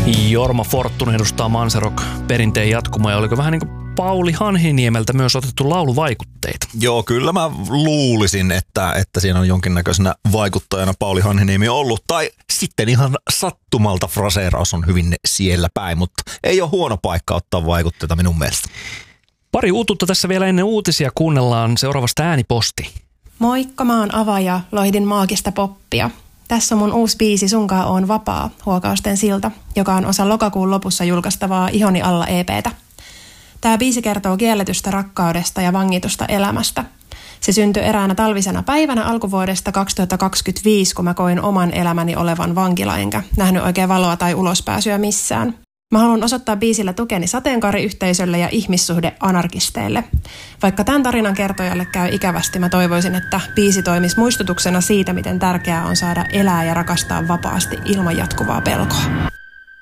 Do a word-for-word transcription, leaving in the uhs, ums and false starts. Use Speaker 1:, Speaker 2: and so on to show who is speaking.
Speaker 1: Jorma Fortuna edustaa Manserock perinteen jatkumoa, ja oliko vähän niin kuin Pauli Hanhiniemeltä myös otettu lauluvaikutteita?
Speaker 2: Joo, kyllä mä luulisin, että, että siinä on jonkinnäköisenä vaikuttajana Pauli Hanhiniemi ollut, tai sitten ihan sattumalta fraseeraus on hyvin siellä päin, mutta ei ole huono paikka ottaa vaikutteita minun mielestä.
Speaker 1: Pari uututta tässä vielä ennen uutisia, kuunnellaan seuraavasta ääniposti.
Speaker 3: Moikka, mä oon Avaja, loihdin maagista poppia. Tässä on mun uusi biisi Sunkaan oon vapaa, Huokausten silta, joka on osa lokakuun lopussa julkaistavaa Ihoni alla E P:tä. Tämä biisi kertoo kielletystä rakkaudesta ja vangitusta elämästä. Se syntyi eräänä talvisena päivänä alkuvuodesta kaksituhattakaksikymmentäviisi, kun mä koin oman elämäni olevan vankila, enkä nähnyt oikein valoa tai ulospääsyä missään. Mä haluan osoittaa biisillä tukeni sateenkaariyhteisölle ja ihmissuhdeanarkisteille. Vaikka tämän tarinan kertojalle käy ikävästi, mä toivoisin, että biisi toimisi muistutuksena siitä, miten tärkeää on saada elää ja rakastaa vapaasti ilman jatkuvaa pelkoa.